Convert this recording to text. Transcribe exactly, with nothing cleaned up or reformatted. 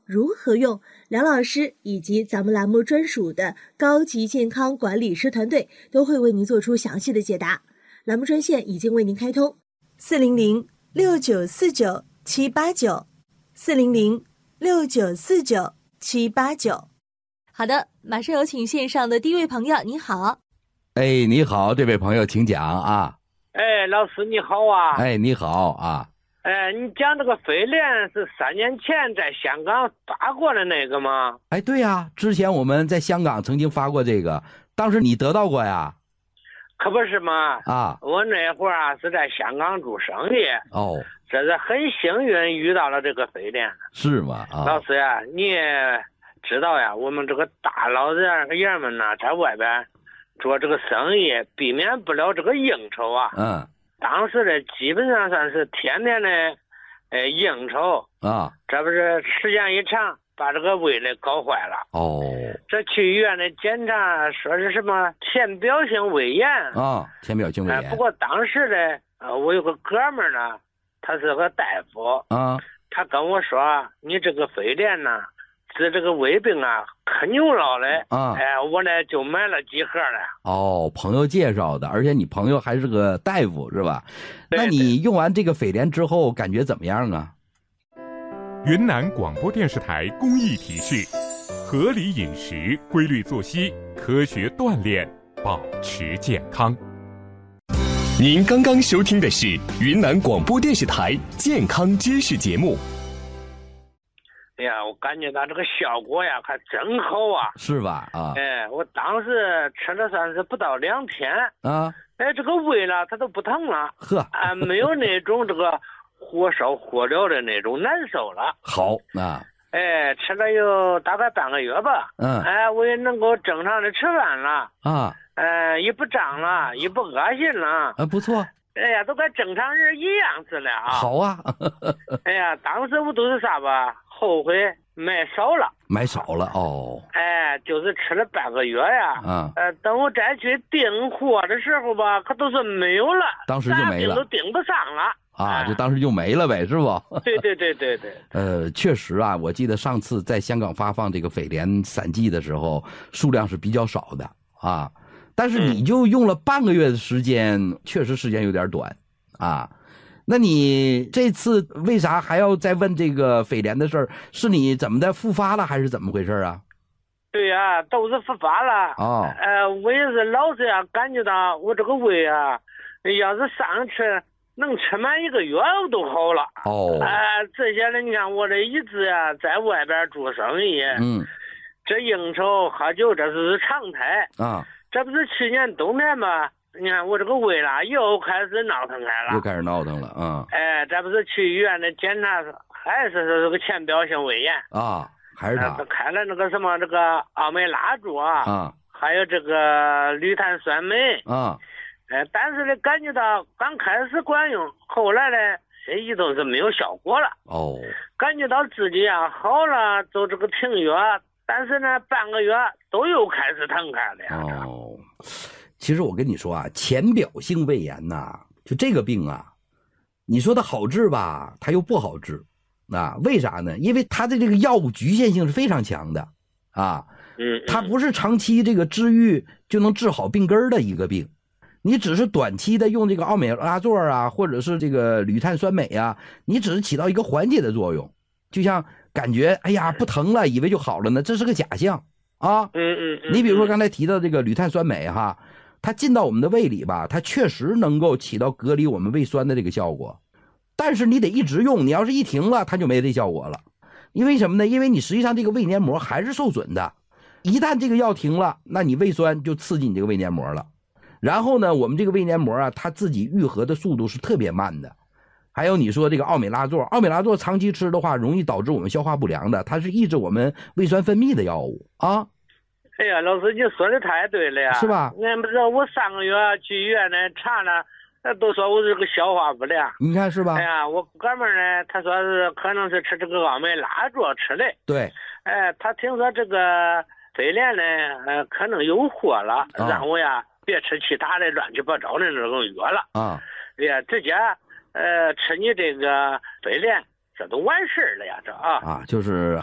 如何用，梁老师以及咱们栏目专属的高级健康管理师团队都会为您做出详细的解答。栏目专线已经为您开通，四零零六九四九七八九，四零零六九四九七八九。好的，马上有请线上的第一位朋友，你好。 哎，你好，这位朋友，请讲啊。 哎，老师你好啊。 哎，你好啊。 哎，你讲这个飞廉是三年前在香港发过的那个吗？ 哎，对呀，之前我们在香港曾经发过这个，当时你得到过呀？ 可不是嘛。 啊， 我那会儿啊是在香港做生意。 哦， 这是很幸运遇到了这个飞廉。 是吗？啊， 老师呀，你也知道呀，我们这个大老人爷们呢，在外边做这个生意，避免不了这个应酬啊。 嗯。 当时的基本上算是天天的，呃，应酬啊， 这不是时间一长，把这个胃里搞坏了。 哦， 这去医院的检查说是什么浅表性胃炎啊，浅表性胃炎。 呃、不过当时呢，呃，我有个哥们儿呢，他是个大夫啊， 他跟我说，你这个飞廉呢，治这个胃病啊，可牛了嘞啊！哎，我呢就买了几盒了。 哦，朋友介绍的，而且你朋友还是个大夫是吧？ 对对， 那你用完这个飞廉之后感觉怎么样啊？ 云南广播电视台公益提示：合理饮食、规律作息、科学锻炼，保持健康。 您刚刚收听的是云南广播电视台健康知识节目。 哎呀，我感觉到这个效果呀，还真好啊！ 是吧？啊， 哎，我当时吃了算是不到两天啊， 哎，这个胃了它都不疼了， 呵， 啊，没有那种这个火烧火燎的那种难受了。 好啊， 哎，吃了有大概半个月吧， 嗯， 哎，我也能够正常的吃饭了啊， 呃，也不胀了，也不恶心了， 啊，不错。 哎呀，都跟正常人一样似的啊！ 好啊！ 哎呀，当时我都是啥吧？后悔买少了， 买少了哦。 哎，就是吃了半个月呀。 啊。 呃，等我再去订货的时候吧，可都是没有了。 当时就没了， 订都订不上了。 啊，就当时就没了呗，是不？ 对对对对对。 呃，确实啊，我记得上次在香港发放这个飞廉散剂的时候，数量是比较少的啊。但是你就用了半个月的时间，嗯、确实时间有点短啊。那你这次为啥还要再问这个飞廉的事儿？是你怎么的复发了，还是怎么回事啊？ 对呀、啊，都是复发了。 哦。 呃，我也是老是呀，感觉到我这个胃啊，要是上吃能吃满一个月我都好了。 哦。 啊、呃，这些人你看我这一直呀在外边做生意， 嗯， 这应酬喝酒这是常态啊。 这不是去年冬天吗？你看我这个胃啦又开始闹腾开了， 又开始闹腾了啊！ 哎，这不是去医院的检查，还是这个浅表性胃炎啊，还是他、 呃、开了那个什么这个奥美拉唑啊， 还有这个铝碳酸镁啊， 哎、呃，但是呢，感觉到刚开始管用，后来呢，这一都是没有效果了。 哦， 感觉到自己啊好了，就这个停药。但是呢，半个月都又开始疼开了呀。 哦，其实我跟你说啊，浅表性胃炎呐、啊，就这个病啊，你说它好治吧，它又不好治，啊，为啥呢？因为它的这个药物局限性是非常强的，啊， 嗯， 它不是长期这个治愈就能治好病根的一个病，你只是短期的用这个奥美拉唑啊，或者是这个铝碳酸镁啊，你只是起到一个缓解的作用，就像。感觉哎呀不疼了，以为就好了呢，这是个假象啊。 嗯嗯嗯。 你比如说刚才提到这个铝碳酸镁哈，它进到我们的胃里吧，它确实能够起到隔离我们胃酸的这个效果，但是你得一直用，你要是一停了，它就没这效果了。因为什么呢？因为你实际上这个胃黏膜还是受损的，一旦这个药停了，那你胃酸就刺激你这个胃黏膜了。然后呢，我们这个胃黏膜啊，它自己愈合的速度是特别慢的。还有你说这个奥美拉唑，奥美拉唑长期吃的话，容易导致我们消化不良的，它是抑制我们胃酸分泌的药物啊。 哎呀，老师你说的太对了呀， 是吧？ 俺不知道我上个月去医院呢查了，都说我这个消化不良， 你看是吧？ 哎呀，我哥们儿呢，他说是可能是吃这个奥美拉唑吃的。 对。 哎，他听说这个飞廉呢，呃，可能有货了，啊、让我呀别吃其他的乱七八糟的那种药了啊。 哎呀，直接。呃，吃你这个飞廉，这都完事儿了呀，这啊啊，就是